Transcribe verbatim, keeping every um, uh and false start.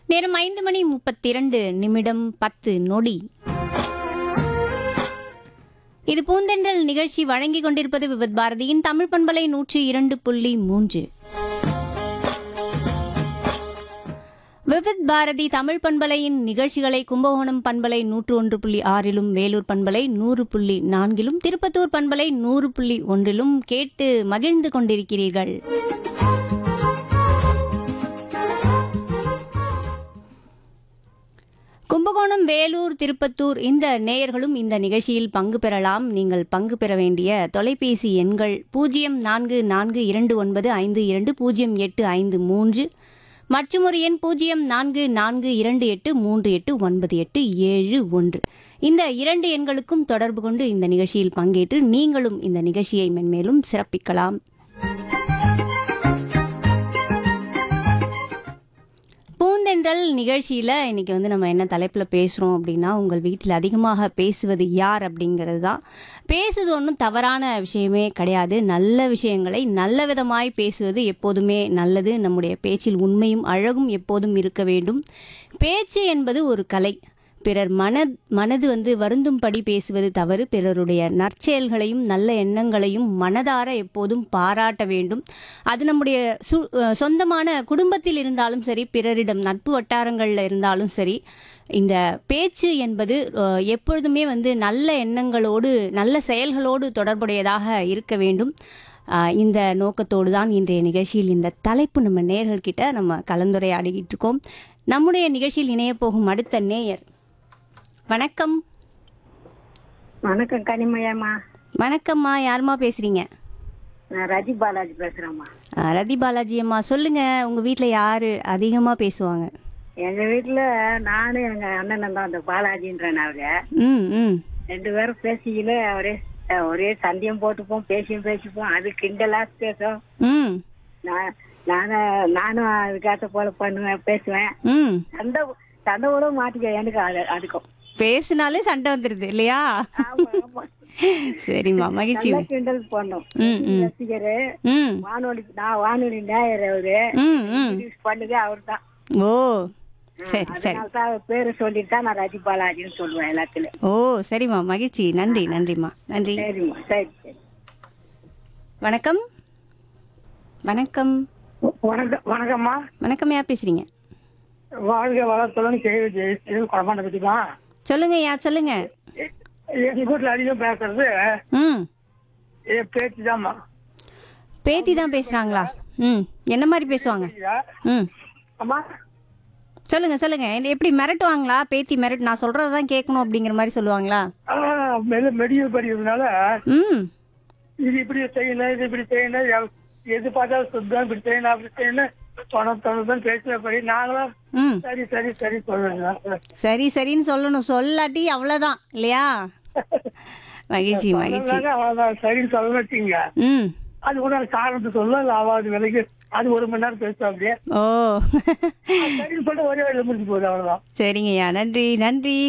நேரம் ஐந்து மணி முப்பத்தி இரண்டு நிமிடம் பத்து நொடி. இது பூந்தென்றல் நிகழ்ச்சி வழங்கிக் கொண்டிருப்பது விவித் பாரதியின் தமிழ் பண்பலை நூற்றி இரண்டு புள்ளி மூன்று. விவித் பாரதி தமிழ் பண்பலையின் நிகழ்ச்சிகளை கும்பகோணம் பண்பலை நூற்று ஒன்று புள்ளி ஆறிலும், வேலூர் பண்பலை நூறு புள்ளி நான்கிலும், திருப்பத்தூர் பண்பலை நூறு புள்ளி ஒன்றிலும் கேட்டு மகிழ்ந்து கொண்டிருக்கிறீர்கள். கும்பகோணம், வேலூர், திருப்பத்தூர் இந்த நேயர்களும் இந்த நிகழ்ச்சியில் பங்கு பெறலாம். நீங்கள் பங்கு பெற வேண்டிய தொலைபேசி எண்கள் பூஜ்ஜியம் நான்கு நான்கு இரண்டு ஒன்பது ஐந்து இரண்டு பூஜ்ஜியம் எட்டு ஐந்து மூன்று மற்றும் ஒரு எண் பூஜ்ஜியம் நான்கு நான்கு இரண்டு எட்டு மூன்று எட்டு ஒன்பது எட்டு ஏழு ஒன்று. இந்த இரண்டு எண்களுக்கும் தொடர்பு கொண்டு இந்த நிகழ்ச்சியில் பங்கேற்று நீங்களும் இந்த நிகழ்ச்சியை மென்மேலும் சிறப்பிக்கலாம். பூந்தென்றல் நிகழ்ச்சியில் இன்றைக்கி வந்து நம்ம என்ன தலைப்பில் பேசுகிறோம் அப்படின்னா, உங்கள் வீட்டில் அதிகமாக பேசுவது யார் அப்படிங்கிறது தான். பேசுவது ஒன்றும் தவறான விஷயமே கிடையாது. நல்ல விஷயங்களை நல்ல விதமாய் பேசுவது எப்போதுமே நல்லது. நம்முடைய பேச்சில் உண்மையும் அழகும் எப்போதும் இருக்க வேண்டும். பேச்சு என்பது ஒரு கலை. பிறர் மன மனது வந்து வருந்தும்படி பேசுவது தவறு. பிறருடைய நற்செயல்களையும் நல்ல எண்ணங்களையும் மனதார எப்போதும் பாராட்ட வேண்டும். அது நம்முடைய சு சொந்தமான குடும்பத்தில் இருந்தாலும் சரி, பிறரிடம் நட்பு வட்டாரங்களில் இருந்தாலும் சரி, இந்த பேச்சு என்பது எப்பொழுதுமே வந்து நல்ல எண்ணங்களோடு நல்ல செயல்களோடு தொடர்புடையதாக இருக்க வேண்டும். இந்த நோக்கத்தோடு தான் இன்றைய நிகழ்ச்சியில் இந்த தலைப்பு நம்ம நேயர்கள்கிட்ட நம்ம கலந்துரையாடிக்கிட்டு இருக்கோம். நம்முடைய நிகழ்ச்சியில் இணையப்போகும் அடுத்த நேயர், வணக்கம். வணக்கம் கனிமயம்மா. வணக்கம்மா, யாருமா பேசுறீங்க? நான் ரதி பாலாஜி பேசுறேம்மா. ரதி பாலாஜி அம்மா, சொல்லுங்க, உங்க வீட்டுல யாரு அதிகமா பேசுவாங்க? எங்க வீட்டுல நானும் எங்க அண்ணனும் தான் அந்த பாலாஜின்றனாங்க. ம் ம் ரெண்டு பேரும் பேசிக்கல ஒரே ஒரே சண்டையும் போட்டுப்போம், பேசியும் பேசிப்போம். அது கிண்டலா பேசும். ம் நான் நானும் நானும் அதுக்காக போல பண்ணுவேன், பேசுவேன். ம் சண்டை சண்டை கூட மாட்டிக்க எனக்கு அது அதுக்கும் பேசினாலே சண்டை வந்துருது இல்லையா? சரிம்மா, மகிழ்ச்சி. கிண்டல் பண்ணும். ரசிகரு ம் வானொலி, நான் வானொலி நேயர். அவரு ம் ம் பண்ணுது அவர் தான். ஓ சரி சரி. பேரு சொல்லிட்டு தான் நான் ரதி பாலாஜின்னு சொல்லுவேன் எல்லாத்துலயும். ஓ சரிம்மா, மகிழ்ச்சி. நன்றி நன்றிம்மா, நன்றி. சரிம்மா, சரி சரி. வணக்கம். வணக்கம். வணக்கம். வணக்கம்மா. வணக்கம், யார் பேசுறீங்க? வாழ்க வளத்துடன் கேள்வி குழம்பாண்ட பத்திதான் சொல்லுங்க. யார் சொல்லுங்க? எங்க வீட்டுல அதிகம் பேசுறது ம் பேச்சு தான்மா. பேத்தி தான் பேசுறாங்களா? ம் என்ன மாதிரி பேசுவாங்க? ம் அம்மா சொல்லுங்க சொல்லுங்க. எப்படி மிரட்டுவாங்களா? பேத்தி மிரட்டு, நான் சொல்றதான் கேட்கணும் அப்படிங்கிற மாதிரி சொல்லுவாங்களா? மெடிக்கல் படிக்கிறதுனால ம் இது இப்படி செய்யணும், இது இப்படி செய்யணும், எது பார்த்தாலும் சுத்தம் இப்படி செய்யணும், அப்படி செய்யணும் தொண்ணூத்தொன்னு பேசுறபடி நாங்களும் ம் சரி சரி சரி சொல்லுங்க. சரி சரின்னு சொல்லணும், சொல்லாட்டி அவ்வளவுதான் இல்லையா? மகிழ்ச்சி மகிழ்ச்சி. அவ்வளவுதான், சரின்னு சொல்ல வச்சுங்க. ம் அது கூட காரணத்தை சொல்ல ஆவாது விலைக்கு அது ஒரு மணி நேரம் பேசும் அப்படியே. ஓ சரின்னு சொல்லிட்டு ஒரே வேலை முடிஞ்சு போகுது, அவ்வளவுதான். சரிங்கய்யா, நன்றி நன்றி.